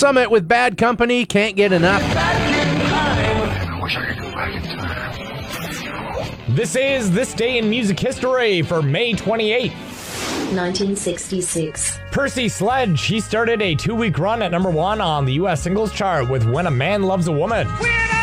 Summit with Bad Company. Can't get enough. I wish I could go back in time. This is This Day in Music History for May 28th. 1966. Percy Sledge, he started a 2-week run at #1 on the U.S. singles chart with When a Man Loves a Woman. When